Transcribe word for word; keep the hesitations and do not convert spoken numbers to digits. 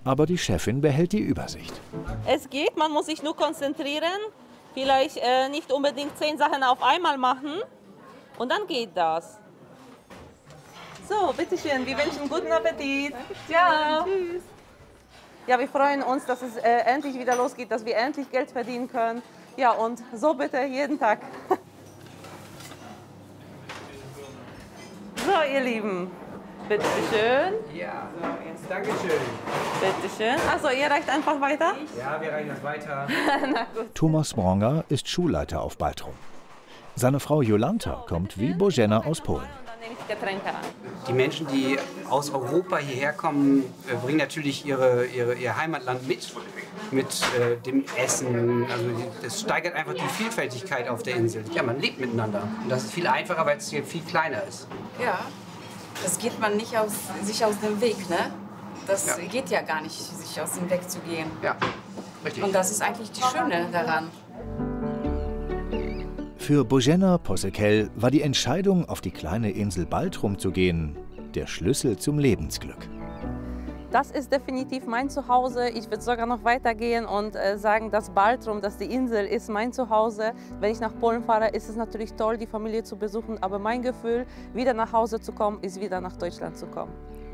Aber die Chefin behält die Übersicht. Es geht, man muss sich nur konzentrieren. Vielleicht äh, nicht unbedingt zehn Sachen auf einmal machen. Und dann geht das. So, bitteschön, wir wünschen guten Appetit. Ja. Tschüss. Ja, wir freuen uns, dass es äh, endlich wieder losgeht, dass wir endlich Geld verdienen können. Ja, und so bitte jeden Tag. So, ihr Lieben, bitteschön. Ja, so, jetzt Dankeschön. Bitteschön. Also, ihr reicht einfach weiter? Ja, wir reichen das weiter. Na gut. Thomas Wronger ist Schulleiter auf Baltrum. Seine Frau Jolanta kommt wie Bożena aus Polen. Und dann nehme ich Getränke an. Die Menschen, die aus Europa hierher kommen, äh, bringen natürlich ihre, ihre, ihr Heimatland mit. Mit äh, dem Essen. Also die, das steigert einfach die Vielfältigkeit auf der Insel. Ja, man lebt miteinander. Und das ist viel einfacher, weil es hier viel kleiner ist. Ja, das geht man nicht aus, sich aus dem Weg, ne? Das Ja. geht ja gar nicht, sich aus dem Weg zu gehen. Ja, richtig. Und das ist eigentlich die Schöne daran. Für Bożena Posekel war die Entscheidung, auf die kleine Insel Baltrum zu gehen, der Schlüssel zum Lebensglück. Das ist definitiv mein Zuhause. Ich würde sogar noch weitergehen und äh, sagen, dass Baltrum, dass die Insel ist mein Zuhause. Wenn ich nach Polen fahre, ist es natürlich toll, die Familie zu besuchen. Aber mein Gefühl, wieder nach Hause zu kommen, ist wieder nach Deutschland zu kommen.